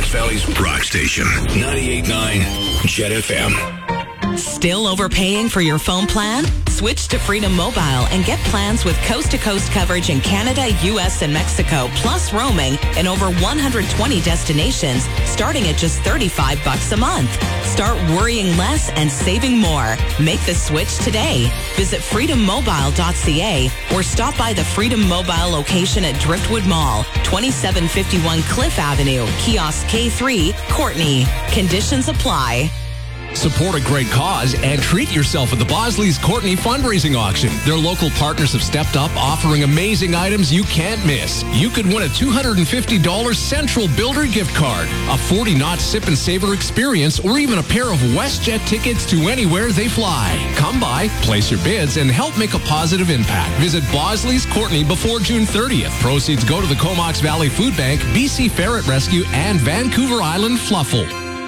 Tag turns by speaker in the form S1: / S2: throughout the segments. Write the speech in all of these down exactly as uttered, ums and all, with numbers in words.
S1: Valley's rock station, ninety-eight point nine Jet F M.
S2: Still overpaying for your phone plan? Switch to Freedom Mobile and get plans with coast-to-coast coverage in Canada, U S, and Mexico, plus roaming in over one hundred twenty destinations, starting at just thirty-five bucks a month. Start worrying less and saving more. Make the switch today. Visit freedom mobile dot c a or stop by the Freedom Mobile location at Driftwood Mall, twenty-seven fifty-one Cliff Avenue, Kiosk K three, Courtney. Conditions apply.
S3: Support a great cause and treat yourself at the Bosley's Courtney fundraising auction. Their local partners have stepped up, offering amazing items you can't miss. You could win a two hundred fifty dollars Central Builder gift card, a forty knot Sip and Savor experience, or even a pair of WestJet tickets to anywhere they fly. Come by, place your bids, and help make a positive impact. Visit Bosley's Courtney before June thirtieth. Proceeds go to the Comox Valley Food Bank, B C Ferret Rescue, and Vancouver Island Fluffle.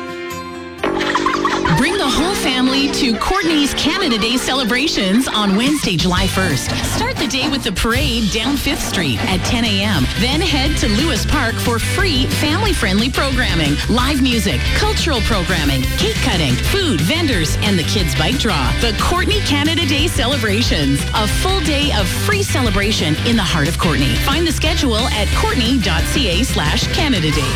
S4: Bring the whole family to Courtney's Canada Day celebrations on Wednesday, July first. Start the day with the parade down Fifth Street at ten a.m. Then head to Lewis Park for free, family-friendly programming, live music, cultural programming, cake cutting, food, vendors, and the kids' bike draw. The Courtney Canada Day celebrations. A full day of free celebration in the heart of Courtney. Find the schedule at courtney dot c a slash Canada Day.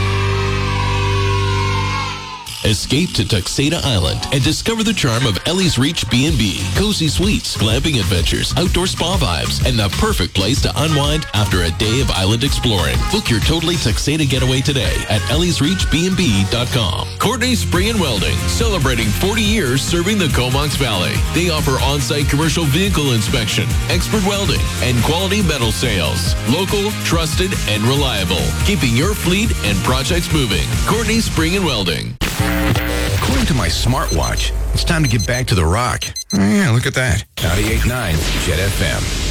S5: Escape to Tuxedo Island and discover the charm of Ellie's Reach B and B. Cozy suites, glamping adventures, outdoor spa vibes, and the perfect place to unwind after a day of island exploring. Book your totally Tuxedo getaway today at ellies reach b and b dot com. Courtney Spring and Welding, celebrating forty years serving the Comox Valley. They offer on-site commercial vehicle inspection, expert welding, and quality metal sales. Local, trusted, and reliable. Keeping your fleet and projects moving. Courtney Spring and Welding.
S1: According to my smartwatch, it's time to get back to the rock. Yeah, look at that. ninety-eight point nine Jet F M.